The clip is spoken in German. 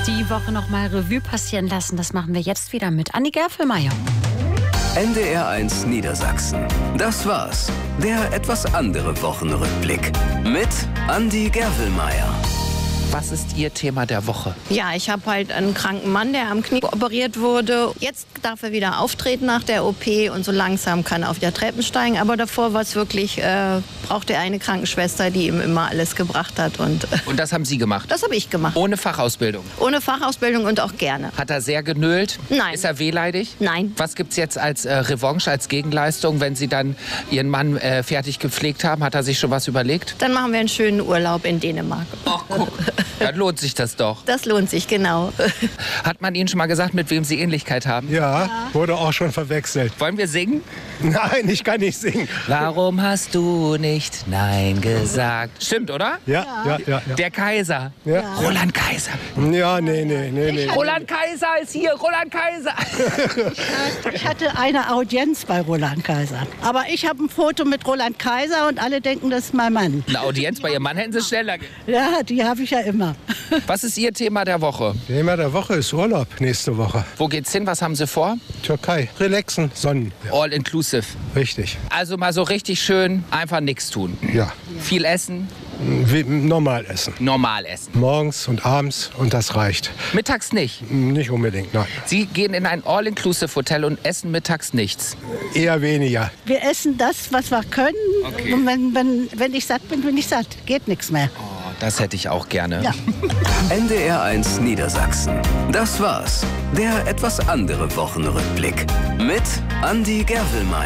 Die Woche noch mal Revue passieren lassen. Das machen wir jetzt wieder mit Andi Gerfelmeier. NDR1 Niedersachsen. Das war's. Der etwas andere Wochenrückblick. Mit Andi Gerfelmeier. Was ist Ihr Thema der Woche? Ja, ich habe halt einen kranken Mann, der am Knie operiert wurde. Jetzt darf er wieder auftreten nach der OP und so langsam kann er auf der Treppen steigen. Aber davor war es wirklich, brauchte er eine Krankenschwester, die ihm immer alles gebracht hat. Und das haben Sie gemacht? das habe ich gemacht. Ohne Fachausbildung? Ohne Fachausbildung und auch gerne. Hat er sehr genölt? Nein. Ist er wehleidig? Nein. Was gibt es jetzt als Revanche, als Gegenleistung, wenn Sie dann Ihren Mann fertig gepflegt haben? Hat er sich schon was überlegt? Dann machen wir einen schönen Urlaub in Dänemark. Ach, guck. Dann lohnt sich das doch. Das lohnt sich, genau. Hat man Ihnen schon mal gesagt, mit wem Sie Ähnlichkeit haben? Ja, wurde auch schon verwechselt. Wollen wir singen? Nein, ich kann nicht singen. Warum hast du nicht Nein gesagt? Stimmt, oder? Ja. Der Kaiser. Ja. Roland Kaiser. Ja, nee. Roland Kaiser ist hier. Roland Kaiser. Ich hatte eine Audienz bei Roland Kaiser. Aber ich habe ein Foto mit Roland Kaiser und alle denken, das ist mein Mann. Eine Audienz bei Ihrem Mann hätten Sie schneller. Ja, die habe ich ja immer. Was ist Ihr Thema der Woche? Thema der Woche ist Urlaub nächste Woche. Wo geht's hin? Was haben Sie vor? Türkei. Relaxen, Sonnen. Ja, All inclusive. richtig. Also mal so richtig schön einfach nichts tun. Ja. Viel essen, Wie normal essen. normal essen. Morgens und abends und das reicht. Mittags nicht. Nicht unbedingt, nein. Sie gehen in ein All-Inclusive-Hotel und essen mittags nichts. Eher weniger. Wir essen das, was wir können. Okay. Und wenn ich satt bin ich satt. Geht nichts mehr. Oh, das hätte ich auch gerne. Ja. NDR1 Niedersachsen. Das war's. Der etwas andere Wochenrückblick. Mit Andi Gerfelmeier.